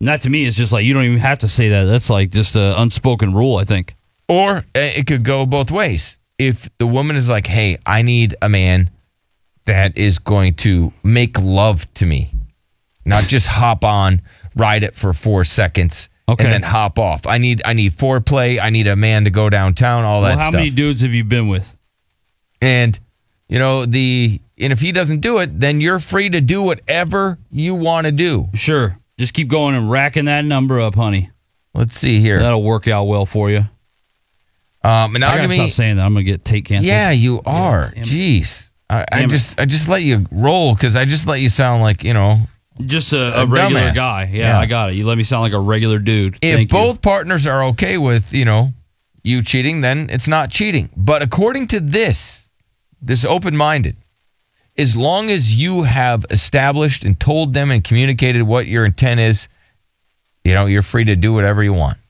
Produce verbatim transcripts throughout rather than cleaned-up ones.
And that to me is just like, you don't even have to say that. That's like just an unspoken rule, I think. Or uh, it could go both ways. If the woman is like, hey, I need a man that is going to make love to me, not just hop on, ride it for four seconds, okay, and then hop off. I need I need foreplay. I need a man to go downtown, all well, that how stuff. How many dudes have you been with? And, you know, the and if he doesn't do it, then you're free to do whatever you want to do. Sure. Just keep going and racking that number up, honey. Let's see here. That'll work out well for you. Um, monogamy, I gotta stop saying that. I'm gonna get take canceled. Yeah, you are. Yeah, Jeez, I, I just I just let you roll because I just let you sound like, you know, just a, a, a regular dumbass. guy. Yeah, yeah, I got it. You let me sound like a regular dude. If Thank both you. partners are okay with, you know, you cheating, then it's not cheating. But according to this, this open-minded, as long as you have established and told them and communicated what your intent is, you know, you're free to do whatever you want.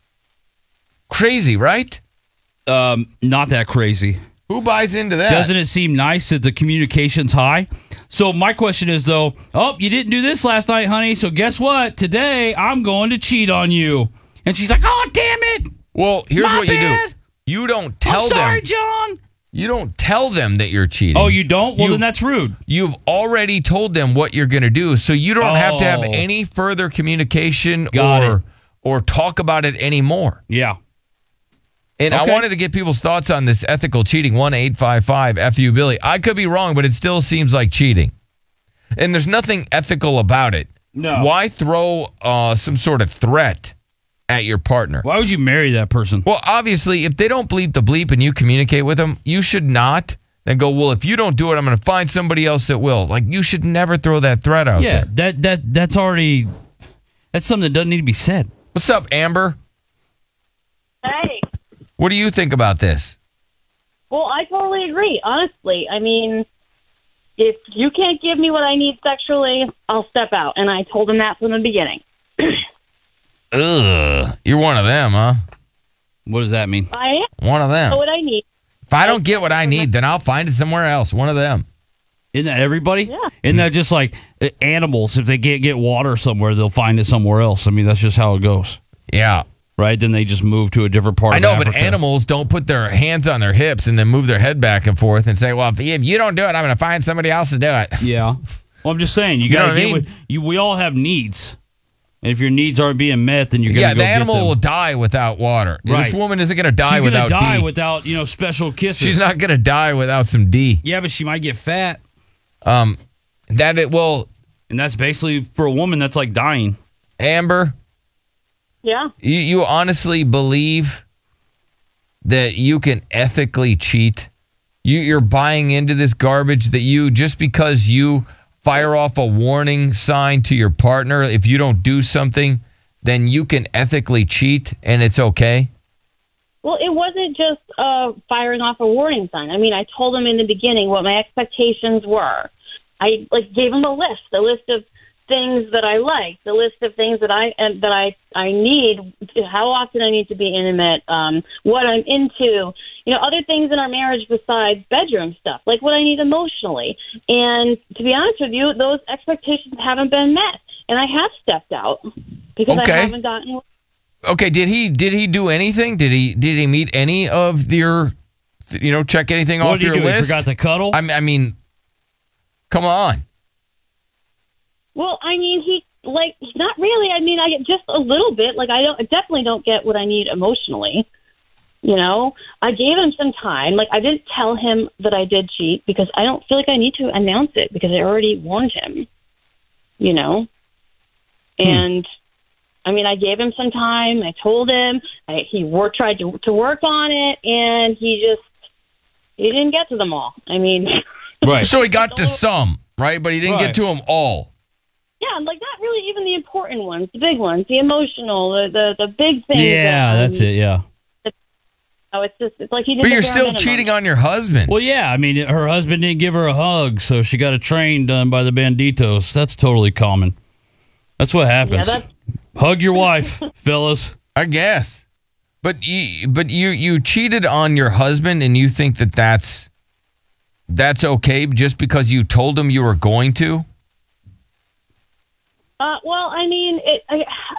Crazy, right? Um, not that crazy. Who buys into that? Doesn't it seem nice that the communication's high? So my question is, though, oh, you didn't do this last night, honey, so guess what? Today, I'm going to cheat on you. And she's like, oh, damn it. Well, here's My what bad. you do. You don't tell I'm sorry, them. John. You don't tell them that you're cheating. Oh, you don't? Well, you, then that's rude. You've already told them what you're going to do, so you don't oh. have to have any further communication Got or it. or talk about it anymore. Yeah. And okay. I wanted to get people's thoughts on this ethical cheating. one eight five five F U Billy. I could be wrong, but it still seems like cheating. And there's nothing ethical about it. No. Why throw uh, some sort of threat at your partner? Why would you marry that person? Well, obviously, if they don't bleep the bleep and you communicate with them, you should not then go, well, if you don't do it, I'm going to find somebody else that will. Like, you should never throw that threat out yeah, there. Yeah, that, that, that's already, that's something that doesn't need to be said. What's up, Amber? Hey. What do you think about this? Well, I totally agree, honestly. I mean, if you can't give me what I need sexually, I'll step out. And I told him that from the beginning. Ugh. You're one of them, huh? What does that mean? I am. One of them. Know what I need. If I don't get what I need, then I'll find it somewhere else. One of them. Isn't that everybody? Yeah. Isn't that just like uh, animals? If they can't get water somewhere, they'll find it somewhere else. I mean, that's just how it goes. Yeah. Right? Then they just move to a different part I of know, Africa. but animals don't put their hands on their hips and then move their head back and forth and say, well, if if you don't do it, I'm going to find somebody else to do it. Yeah. Well, I'm just saying, you, You got know to what I get mean? with, you. We all have needs. And if your needs aren't being met, then you're going to Yeah, go the get animal them. will die without water. Right. This woman isn't going to die She's without gonna die D. without, you know, special kisses. She's not going to die without some D. Yeah, but she might get fat. Um, that it will. And that's basically, for a woman, that's like dying. Amber, Yeah. you, you honestly believe that you can ethically cheat? You, you're buying into this garbage that you, just because you fire off a warning sign to your partner, if you don't do something, then you can ethically cheat and it's okay? Well, it wasn't just uh, firing off a warning sign. I mean, I told him in the beginning what my expectations were. I like gave him a list, a list of things that I like, the list of things that I uh, that I I need, how often I need to be intimate, um, what I'm into, you know, other things in our marriage besides bedroom stuff, like what I need emotionally. And to be honest with you, those expectations haven't been met, and I have stepped out because Okay. I haven't gotten. Okay, did he did he do anything? Did he did he meet any of your, you know, check anything What off did he your do? He list? forgot to cuddle? I mean, I mean, come on. Well, I mean, he like not really. I mean, I get just a little bit. Like I don't, I definitely don't get what I need emotionally. You know, I gave him some time. Like I didn't tell him that I did cheat because I don't feel like I need to announce it because I already warned him. You know, and hmm. I mean, I gave him some time. I told him I, he worked, tried to to work on it, and he just he didn't get to them all. I mean, right. So he got to some, right? But he didn't Right. get to them all. yeah, like not really even the important ones, the big ones, the emotional, the the, the big things. Yeah, that, that's it, yeah. Oh, it's just it's like he did. But the you're bare still minimum. cheating on your husband. Well, yeah, I mean, her husband didn't give her a hug, so she got a train done by the banditos. That's totally common. That's what happens. Yeah, that's- Hug your wife, fellas. I guess. But you, but you, you cheated on your husband, and you think that that's that's okay just because you told him you were going to? Uh, well, I mean, it, I,